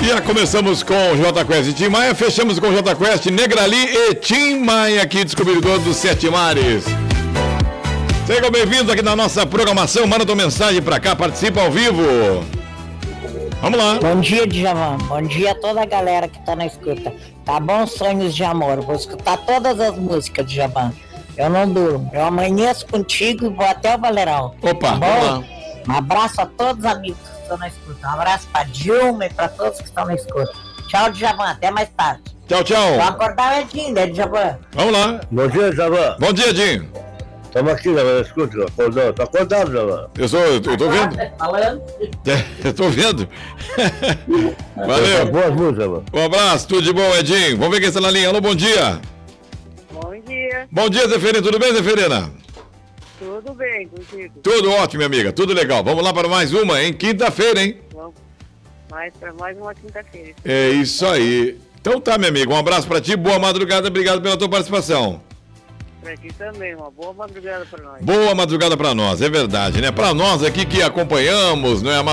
Já começamos com o J Quest e Tim Maia, fechamos com o J Quest, Negrali e Tim Maia, aqui, descobridor dos Sete Mares. Sejam bem-vindos aqui na nossa programação, manda tua mensagem pra cá, participa ao vivo. Vamos lá. Bom dia, Djavan. Bom dia a toda a galera que tá na escuta. Tá bom, Sonhos de Amor. Vou escutar todas as músicas, Djavan. Eu não durmo. Eu amanheço contigo e vou até o Valerão. Opa, tá bom? Um abraço a todos os amigos que estão na escuta. Um abraço pra Dilma e pra todos que estão na escuta. Tchau, Djavan. Até mais tarde. Tchau, tchau. Vou acordar o Edinho, né, Djavan? Vamos lá. Bom dia, Djavan. Bom dia, Edinho. Estamos aqui, Djavan, escuta, acordando. Tá acordado, Djavan? Eu tô vendo. Falando. Eu tô vendo. Valeu. Boas músicas, Djavan. Um abraço, tudo de bom, Edinho. Vamos ver quem está na linha. Alô, bom dia. Bom dia, Bom dia, Zeferina. Tudo bem, Zeferina? tudo bem contigo? Tudo ótimo, minha amiga. Tudo legal. Vamos lá para mais uma, hein? Quinta-feira, hein? Vamos para mais uma quinta-feira. É isso aí. Então tá, meu amigo. Um abraço pra ti. Boa madrugada. Obrigado pela tua participação. Para ti também, uma boa madrugada para nós. Boa madrugada pra nós. É verdade, né? Pra nós aqui que acompanhamos, não é?